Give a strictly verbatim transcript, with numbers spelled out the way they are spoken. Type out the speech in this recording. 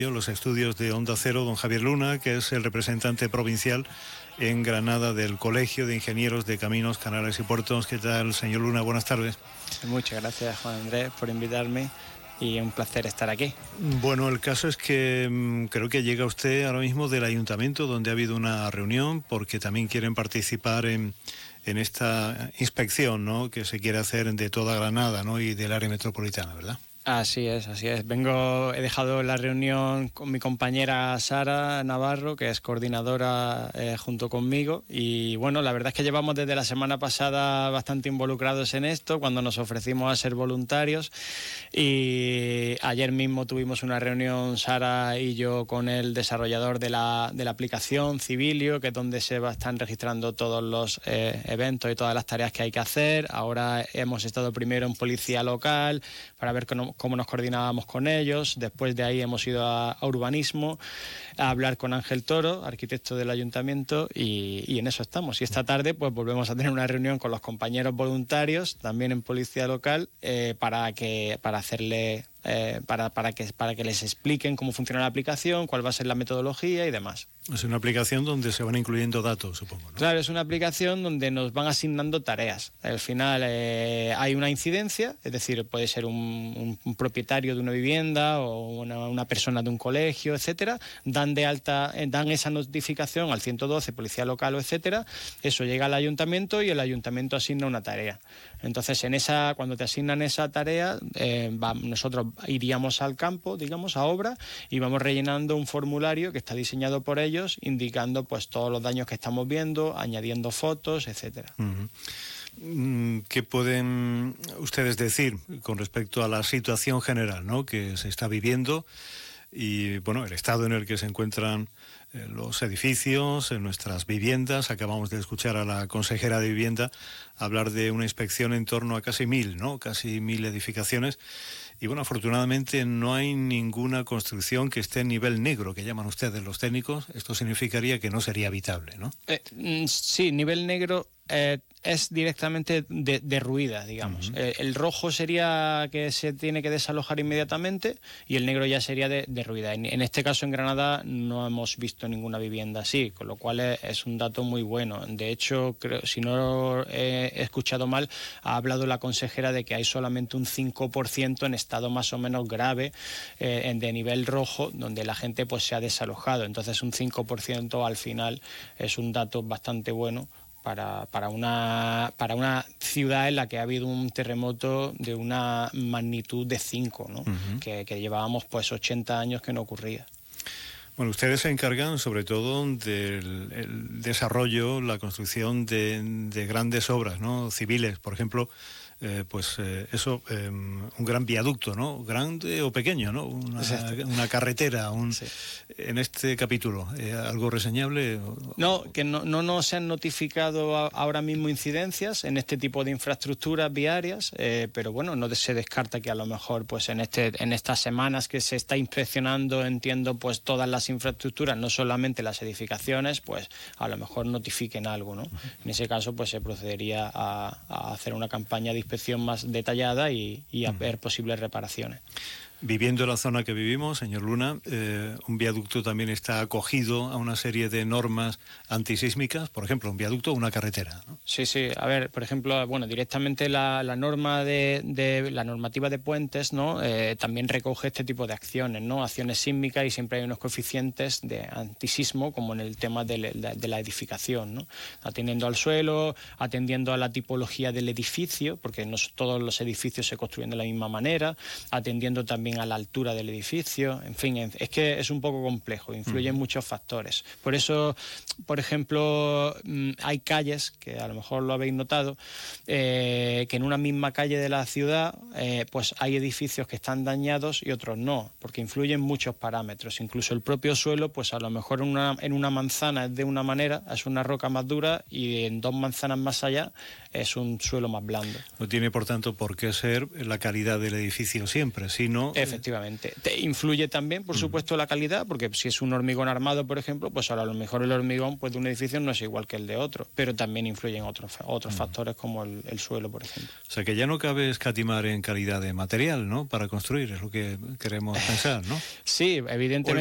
Los estudios de Onda Cero, don Javier Luna, que es el representante provincial en Granada del Colegio de Ingenieros de Caminos, Canales y Puertos. ¿Qué tal, señor Luna? Buenas tardes. Muchas gracias, Juan Andrés, por invitarme y un placer estar aquí. Bueno, el caso es que mmm, creo que llega usted ahora mismo del ayuntamiento, donde ha habido una reunión, porque también quieren participar en, en esta inspección, ¿no?, que se quiere hacer de toda Granada, ¿no?, y del área metropolitana, ¿verdad? Así es, así es. Vengo, he dejado la reunión con mi compañera Sara Navarro, que es coordinadora eh, junto conmigo, y bueno, la verdad es que llevamos desde la semana pasada bastante involucrados en esto, cuando nos ofrecimos a ser voluntarios, y ayer mismo tuvimos una reunión Sara y yo con el desarrollador de la, de la aplicación Civilio, que es donde se va, están registrando todos los eh, eventos y todas las tareas que hay que hacer. Ahora hemos estado primero en policía local para ver cómo cómo nos coordinábamos con ellos. Después de ahí hemos ido a, a urbanismo, a hablar con Ángel Toro, arquitecto del ayuntamiento, y, y en eso estamos. Y esta tarde pues volvemos a tener una reunión con los compañeros voluntarios, también en policía local, eh, para que para hacerle eh, para, para, que, para que les expliquen cómo funciona la aplicación, cuál va a ser la metodología y demás. Es una aplicación donde se van incluyendo datos, supongo, ¿no? Claro, es una aplicación donde nos van asignando tareas. Al final eh, hay una incidencia, es decir, puede ser un, un, un propietario de una vivienda o una, una persona de un colegio, etcétera. Dan de alta, eh, dan esa notificación al ciento doce, policía local o etcétera. Eso llega al ayuntamiento y el ayuntamiento asigna una tarea. Entonces, en esa, cuando te asignan esa tarea, eh, va, nosotros iríamos al campo, digamos, a obra, y vamos rellenando un formulario que está diseñado por ellos, indicando pues todos los daños que estamos viendo, añadiendo fotos, etcétera. Uh-huh. ¿Qué pueden ustedes decir con respecto a la situación general, ¿no?, que se está viviendo y, bueno, el estado en el que se encuentran eh, los edificios, en nuestras viviendas? Acabamos de escuchar a la consejera de Vivienda hablar de una inspección en torno a casi mil, ¿no?, casi mil edificaciones. Y bueno, afortunadamente no hay ninguna construcción que esté en nivel negro, que llaman ustedes los técnicos. Esto significaría que no sería habitable, ¿no? Eh, sí, nivel negro eh, es directamente de, derruida, digamos. Uh-huh. Eh, el rojo sería que se tiene que desalojar inmediatamente y el negro ya sería de, derruida. En, en este caso, en Granada, no hemos visto ninguna vivienda así, con lo cual es, es un dato muy bueno. De hecho, creo, si no he escuchado mal, ha hablado la consejera de que hay solamente un cinco por ciento en estado más o menos grave eh, de nivel rojo, donde la gente pues se ha desalojado. Entonces, un cinco por ciento al final es un dato bastante bueno para, para, una, para una ciudad en la que ha habido un terremoto de una magnitud de cinco, ¿no? Uh-huh. que, que llevábamos pues ochenta años que no ocurría. Bueno, ustedes se encargan sobre todo del el desarrollo, la construcción de, de grandes obras, ¿no?, civiles, por ejemplo. Eh, pues eh, eso, eh, un gran viaducto, ¿no?, grande o pequeño, ¿no?, una, una carretera, un, sí. En este capítulo, eh, ¿algo reseñable? No, que no, no nos han notificado a, ahora mismo incidencias en este tipo de infraestructuras viarias, eh, pero bueno, no se descarta que a lo mejor pues en este en estas semanas que se está inspeccionando, entiendo, pues todas las infraestructuras, no solamente las edificaciones, pues a lo mejor notifiquen algo, ¿no? Uh-huh. En ese caso pues se procedería a, a hacer una campaña de inspección más detallada y, y a ver posibles reparaciones. Viviendo en la zona que vivimos, señor Luna, eh, un viaducto también está acogido a una serie de normas antisísmicas, por ejemplo, un viaducto o una carretera, ¿no? Sí, sí. A ver, por ejemplo, bueno, directamente la, la norma de, de la normativa de puentes, ¿no?, eh, también recoge este tipo de acciones, ¿no?, acciones sísmicas, y siempre hay unos coeficientes de antisismo, como en el tema de, de, de la edificación, ¿no?, atendiendo al suelo, atendiendo a la tipología del edificio, porque no todos los edificios se construyen de la misma manera, atendiendo también a la altura del edificio. En fin, es que es un poco complejo, influyen uh-huh. muchos factores. Por eso, por ejemplo, hay calles, que a lo mejor lo habéis notado, eh, que en una misma calle de la ciudad eh, pues hay edificios que están dañados y otros no, porque influyen muchos parámetros. Incluso el propio suelo, pues a lo mejor en una, en una manzana es de una manera, es una roca más dura, y en dos manzanas más allá es un suelo más blando. No tiene, por tanto, por qué ser la calidad del edificio siempre, sino Efectivamente. Te influye también, por supuesto, la calidad, porque si es un hormigón armado, por ejemplo, pues ahora a lo mejor el hormigón pues, de un edificio no es igual que el de otro, pero también influyen otros, otros factores como el, el suelo, por ejemplo. O sea que ya no cabe escatimar en calidad de material, ¿no? Para construir, es lo que queremos pensar, ¿no? Sí, evidentemente.